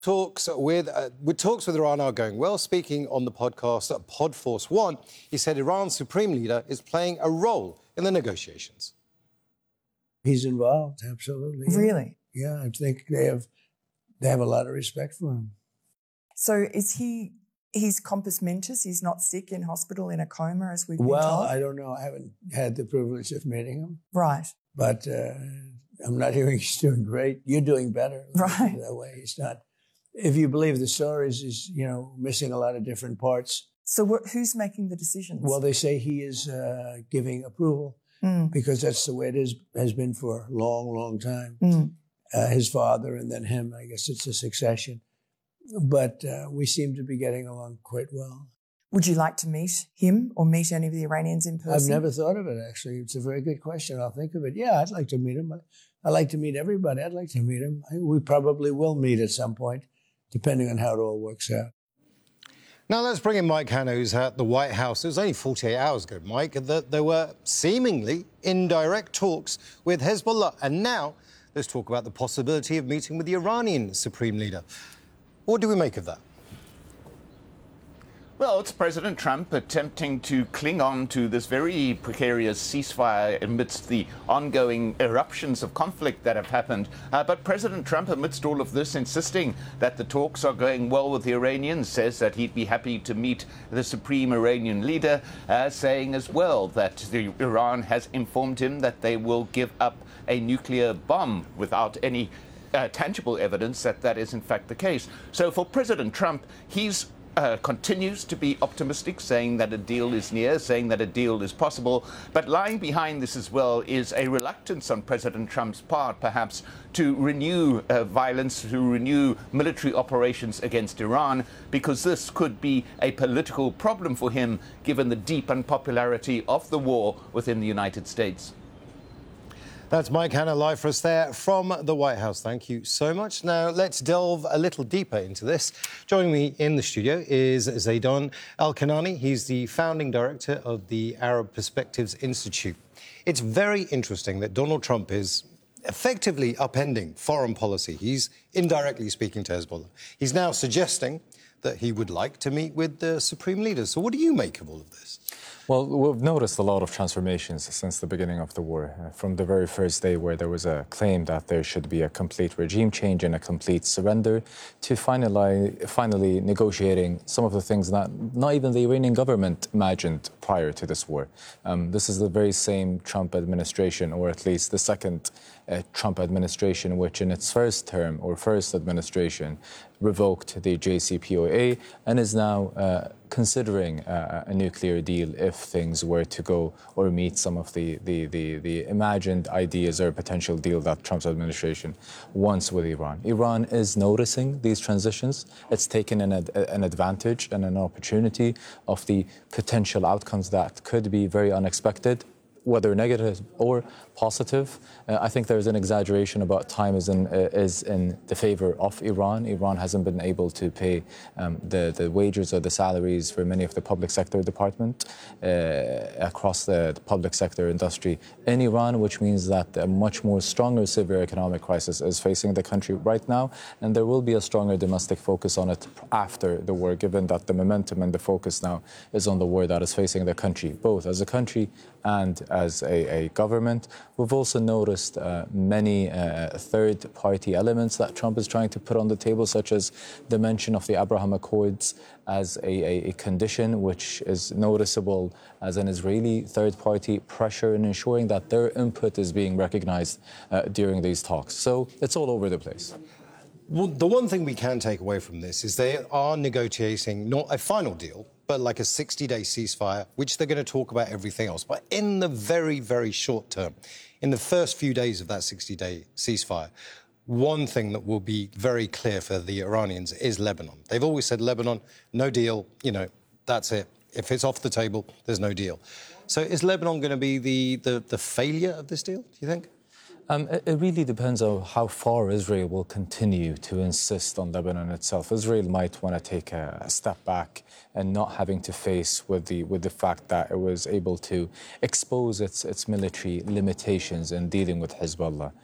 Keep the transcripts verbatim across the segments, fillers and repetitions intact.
Talks with, uh, with talks with Iran are going well. Speaking on the podcast at Podforce One, he said Iran's supreme leader is playing a role in the negotiations. He's involved, absolutely. Yeah. Really? Yeah, I think they have they have a lot of respect for him. So is he? He's compos mentis. He's not sick in hospital in a coma, as we've been Well, told? I don't know. I haven't had the privilege of meeting him. Right. But uh, I'm not hearing he's doing great. You're doing better. Right. That way, he's not. If you believe the stories, he's, you know, missing a lot of different parts. So wh- who's making the decisions? Well, they say he is uh, giving approval mm. because that's the way it is, has been for a long, long time. Mm. Uh, his father and then him, I guess it's a succession. But uh, we seem to be getting along quite well. Would you like to meet him or meet any of the Iranians in person? I've never thought of it, actually. It's a very good question. I'll think of it. Yeah, I'd like to meet him. I, I like to meet everybody. I'd like to meet him. I, we probably will meet at some point, depending on how it all works out. Now let's bring in Mike Hanna, who's at the White House. It was only forty-eight hours ago, Mike, that there were seemingly indirect talks with Hezbollah. And now let's talk about the possibility of meeting with the Iranian supreme leader. What do we make of that? Well, it's President Trump attempting to cling on to this very precarious ceasefire amidst the ongoing eruptions of conflict that have happened. Uh, but President Trump, amidst all of this, insisting that the talks are going well with the Iranians, says that he'd be happy to meet the supreme Iranian leader, uh, saying as well that the, Iran has informed him that they will give up a nuclear bomb without any uh, tangible evidence that that is in fact the case. So for President Trump, he's Uh, continues to be optimistic, saying that a deal is near, saying that a deal is possible. But lying behind this as well is a reluctance on President Trump's part, perhaps, to renew uh, violence, to renew military operations against Iran, because this could be a political problem for him, given the deep unpopularity of the war within the United States. That's Mike Hanna live for us there from the White House. Thank you so much. Now, let's delve a little deeper into this. Joining me in the studio is Zaydan Al-Kanani. He's the founding director of the Arab Perspectives Institute. It's very interesting that Donald Trump is effectively upending foreign policy. He's indirectly speaking to Hezbollah. He's now suggesting that he would like to meet with the supreme leaders. So what do you make of all of this? Well, we've noticed a lot of transformations since the beginning of the war. Uh, from the very first day where there was a claim that there should be a complete regime change and a complete surrender, to finally, finally negotiating some of the things that not even the Iranian government imagined prior to this war. Um, this is the very same Trump administration, or at least the second uh, Trump administration, which in its first term or first administration revoked the J C P O A and is now uh, considering uh, a nuclear deal if things were to go or meet some of the, the, the, the imagined ideas or potential deal that Trump's administration wants with Iran. Iran is noticing these transitions. It's taken an, ad, an advantage and an opportunity of the potential outcomes that could be very unexpected, whether negative or positive. Uh, I think there's an exaggeration about time is in, uh, is in the favor of Iran. Iran hasn't been able to pay um, the, the wages or the salaries for many of the public sector department uh, across the, the public sector industry in Iran, which means that a much more stronger severe economic crisis is facing the country right now, and there will be a stronger domestic focus on it after the war, given that the momentum and the focus now is on the war that is facing the country, both as a country and as a, a government. We've also noticed uh, many uh, third-party elements that Trump is trying to put on the table, such as the mention of the Abraham Accords as a, a, a condition, which is noticeable as an Israeli third-party pressure in ensuring that their input is being recognized uh, during these talks. So it's all over the place. Well, the one thing we can take away from this is they are negotiating not a final deal, but like a sixty-day ceasefire, which they're going to talk about everything else. But in the very, very short term, in the first few days of that sixty-day ceasefire, one thing that will be very clear for the Iranians is Lebanon. They've always said, Lebanon, no deal, you know, that's it. If it's off the table, there's no deal. So is Lebanon going to be the, the, the failure of this deal, do you think? Um, it, it really depends on how far Israel will continue to insist on Lebanon itself. Israel might want to take a, a step back and not having to face with the with the fact that it was able to expose its its military limitations in dealing with Hezbollah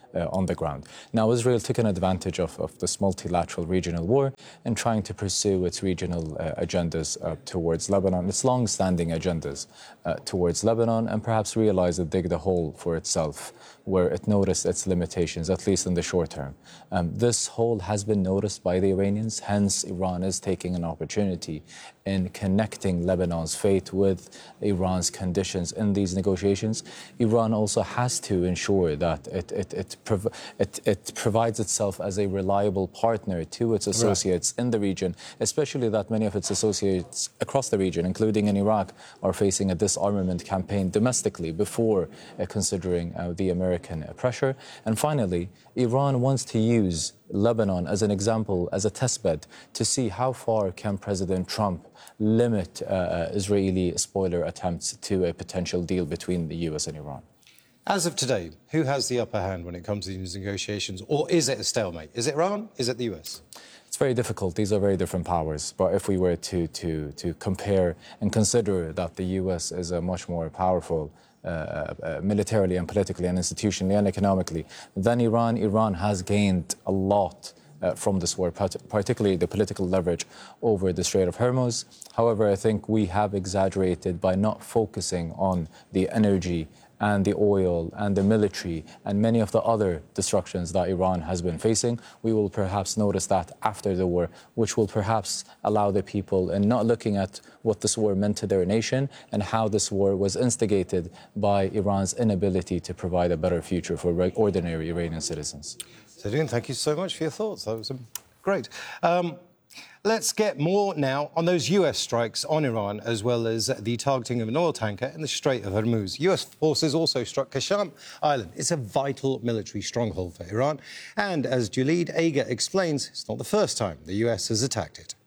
uh, on the ground. Now, Israel took an advantage of, of this multilateral regional war in trying to pursue its regional uh, agendas uh, towards Lebanon, its long-standing agendas uh, towards Lebanon, and perhaps realized it digged a hole for itself where it noticed its limitations, at least in the short term. Um, this hole has been noticed by the Iranians, hence Iran is taking an opportunity in connecting Lebanon's fate with Iran's conditions in these negotiations. Iran also has to ensure that it, it, it, prov it, it provides itself as a reliable partner to its associates right. in the region, especially that many of its associates across the region, including in Iraq, are facing a disarmament campaign domestically before uh, considering uh, the American pressure. And finally, Iran wants to use Lebanon as an example, as a testbed, to see how far can President Trump limit uh, Israeli spoiler attempts to a potential deal between the U S and Iran. As of today, who has the upper hand when it comes to these negotiations? Or is it a stalemate? Is it Iran? Is it the U S? It's very difficult. These are very different powers. But if we were to, to, to compare and consider that the U S is a much more powerful Uh, uh, militarily and politically and institutionally and economically, then Iran, Iran has gained a lot uh, from this war, particularly the political leverage over the Strait of Hormuz. However, I think we have exaggerated by not focusing on the energy and the oil and the military and many of the other destructions that Iran has been facing. We will perhaps notice that after the war, which will perhaps allow the people in not looking at what this war meant to their nation and how this war was instigated by Iran's inability to provide a better future for ordinary Iranian citizens. Sadoun, thank you so much for your thoughts. That was um, great. Um, Let's get more now on those U S strikes on Iran, as well as the targeting of an oil tanker in the Strait of Hormuz. U S forces also struck Qashm Island. It's a vital military stronghold for Iran. And as Julid Aga explains, it's not the first time the U S has attacked it.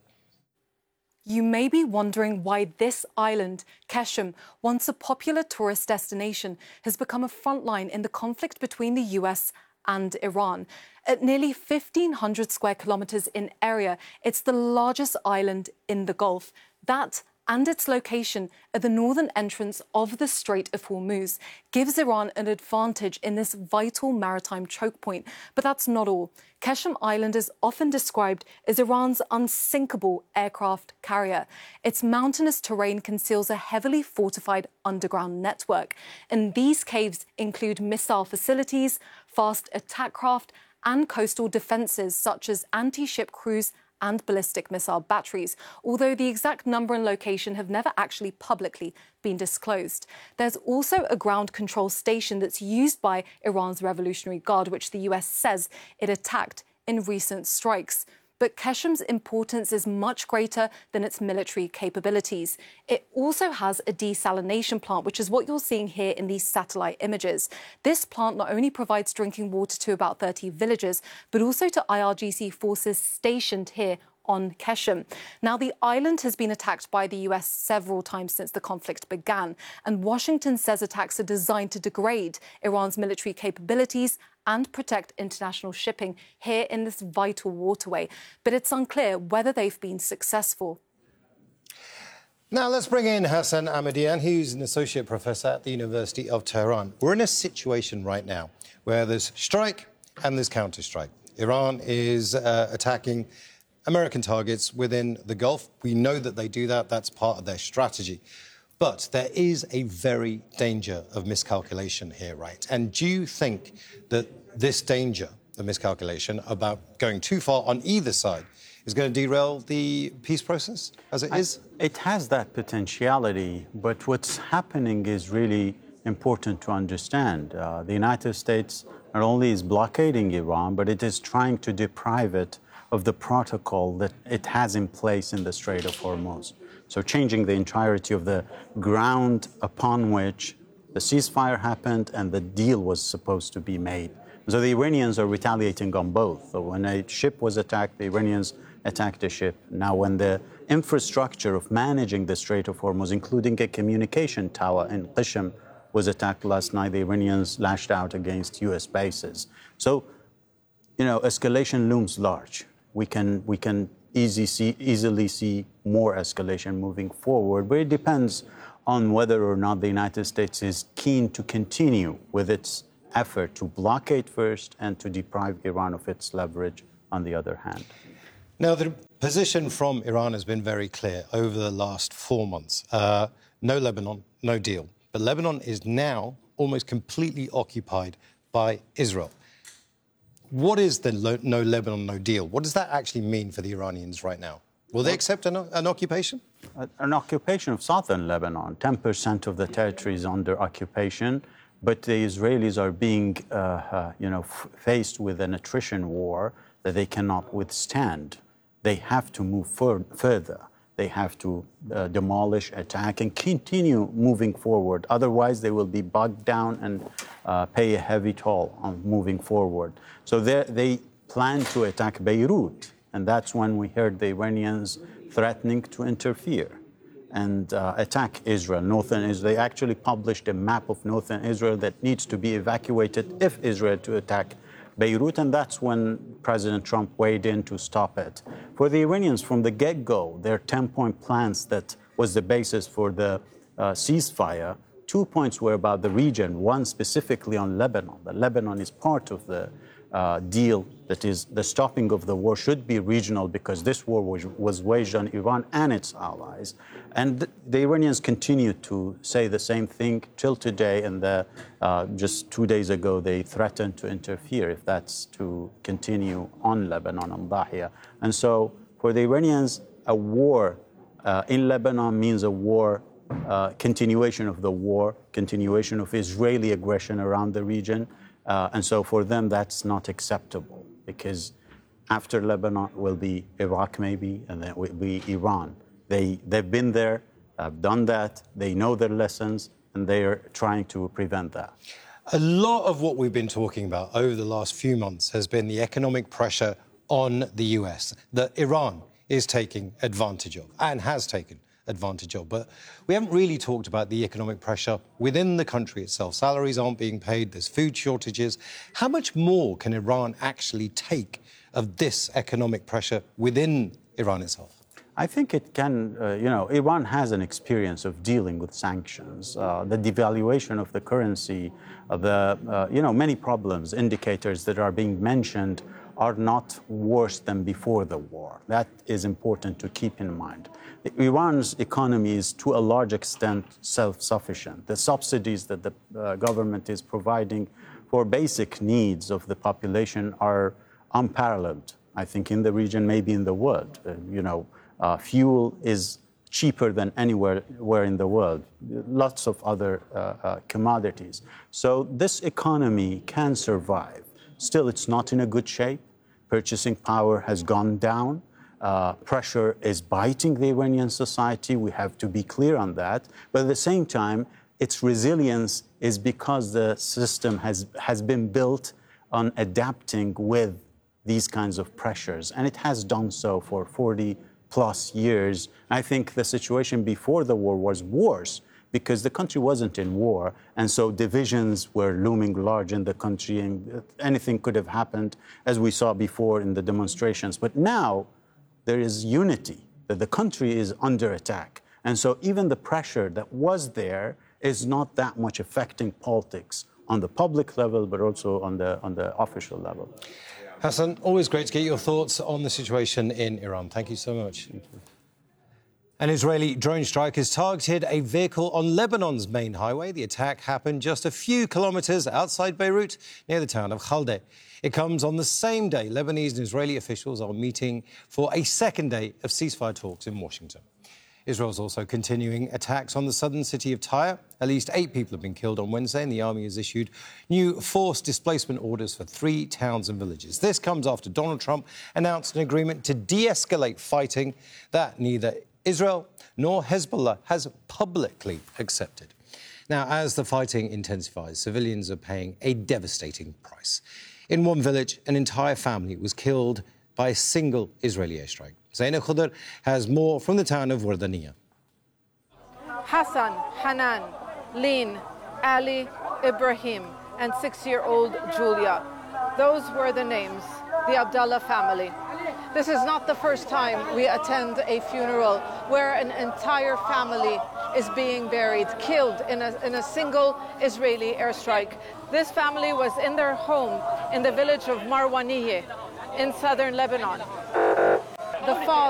You may be wondering why this island, Qashm, once a popular tourist destination, has become a front line in the conflict between the U S and Iran. At nearly fifteen hundred square kilometres in area, it's the largest island in the Gulf. That and its location at the northern entrance of the Strait of Hormuz gives Iran an advantage in this vital maritime choke point. But that's not all. Qashm Island is often described as Iran's unsinkable aircraft carrier. Its mountainous terrain conceals a heavily fortified underground network. And these caves include missile facilities, fast attack craft, and coastal defences such as anti-ship cruise and ballistic missile batteries, although the exact number and location have never actually publicly been disclosed. There's also a ground control station that's used by Iran's Revolutionary Guard, which the U S says it attacked in recent strikes. But Qashm's importance is much greater than its military capabilities. It also has a desalination plant, which is what you're seeing here in these satellite images. This plant not only provides drinking water to about thirty villages, but also to I R G C forces stationed here on Qashm. Now, the island has been attacked by the U S several times since the conflict began, and Washington says attacks are designed to degrade Iran's military capabilities and protect international shipping here in this vital waterway. But it's unclear whether they've been successful. Now, let's bring in Hassan Ahmadian, who's an associate professor at the University of Tehran. We're in a situation right now where there's strike and there's counter-strike. Iran is uh, attacking American targets within the Gulf. We know that they do that. That's part of their strategy. But there is a very danger of miscalculation here, right? And do you think that this danger of miscalculation about going too far on either side is going to derail the peace process as it I, is? It has that potentiality, but what's happening is really important to understand. Uh, the United States not only is blockading Iran, but it is trying to deprive it of the protocol that it has in place in the Strait of Hormuz. So changing the entirety of the ground upon which the ceasefire happened and the deal was supposed to be made. So the Iranians are retaliating on both. So when a ship was attacked, the Iranians attacked a ship. Now, when the infrastructure of managing the Strait of Hormuz, including a communication tower in Qashm, was attacked last night, the Iranians lashed out against U S bases. So, you know, escalation looms large. We can, we can easy see, easily see more escalation moving forward, but it depends on whether or not the United States is keen to continue with its effort to blockade first and to deprive Iran of its leverage on the other hand. Now, the position from Iran has been very clear over the last four months. Uh, no Lebanon, no deal. But Lebanon is now almost completely occupied by Israel. What is the lo- no Lebanon, no deal? What does that actually mean for the Iranians right now? Will they accept an, an occupation? An occupation of southern Lebanon. ten percent of the territory is under occupation, but the Israelis are being, uh, uh, you know, f- faced with an attrition war that they cannot withstand. They have to move fur- further. They have to uh, demolish, attack, and continue moving forward. Otherwise, they will be bogged down and uh, pay a heavy toll on moving forward. So they plan to attack Beirut, and that's when we heard the Iranians threatening to interfere and uh, attack Israel, northern Israel. They actually published a map of northern Israel that needs to be evacuated if Israel to attack Beirut, and that's when President Trump weighed in to stop it. For the Iranians, from the get-go, their ten-point plans that was the basis for the uh, ceasefire, two points were about the region, one specifically on Lebanon. That Lebanon is part of the uh, deal, that is, the stopping of the war should be regional because this war was, was waged on Iran and its allies. And th- the Iranians continue to say the same thing till today, and the, uh, just two days ago they threatened to interfere if that's to continue on Lebanon, on Dahia. And so for the Iranians, a war uh, in Lebanon means a war, uh, continuation of the war, continuation of Israeli aggression around the region. Uh, and so for them, that's not acceptable because after Lebanon will be Iraq maybe, and then will be Iran. They, they've been there, have done that, they know their lessons, and they're trying to prevent that. A lot of what we've been talking about over the last few months has been the economic pressure on the U S that Iran is taking advantage of and has taken advantage of. But we haven't really talked about the economic pressure within the country itself. Salaries aren't being paid, there's food shortages. How much more can Iran actually take of this economic pressure within Iran itself? I think it can, uh, you know, Iran has an experience of dealing with sanctions, uh, the devaluation of the currency, uh, the, uh, you know, many problems, indicators that are being mentioned are not worse than before the war. That is important to keep in mind. Iran's economy is to a large extent self-sufficient. The subsidies that the uh, government is providing for basic needs of the population are unparalleled, I think, in the region, maybe in the world. Uh, you know, uh, fuel is cheaper than anywhere where in the world, lots of other uh, uh, commodities. So this economy can survive. Still, it's not in a good shape. Purchasing power has gone down. Uh, pressure is biting the Iranian society. We have to be clear on that. But at the same time, its resilience is because the system has, has been built on adapting with these kinds of pressures. And it has done so for forty plus years. I think the situation before the war was worse because the country wasn't in war. And so divisions were looming large in the country and anything could have happened, as we saw before in the demonstrations. But now there is unity, that the country is under attack. And so even the pressure that was there is not that much affecting politics on the public level, but also on the, on the official level. Hassan, always great to get your thoughts on the situation in Iran. Thank you so much. An Israeli drone strike has targeted a vehicle on Lebanon's main highway. The attack happened just a few kilometres outside Beirut, near the town of Khalde. It comes on the same day Lebanese and Israeli officials are meeting for a second day of ceasefire talks in Washington. Israel's also continuing attacks on the southern city of Tyre. At least eight people have been killed on Wednesday, and the army has issued new forced displacement orders for three towns and villages. This comes after Donald Trump announced an agreement to de-escalate fighting that neither Israel nor Hezbollah has publicly accepted. Now, as the fighting intensifies, civilians are paying a devastating price. In one village, an entire family was killed by a single Israeli airstrike. Zaina Khudr has more from the town of Wardaniya. Hassan, Hanan, Lin, Ali, Ibrahim, and six-year-old Julia. Those were the names, the Abdallah family. This is not the first time we attend a funeral where an entire family is being buried, killed in a, in a single Israeli airstrike. This family was in their home in the village of Marwaniyeh in southern Lebanon. The father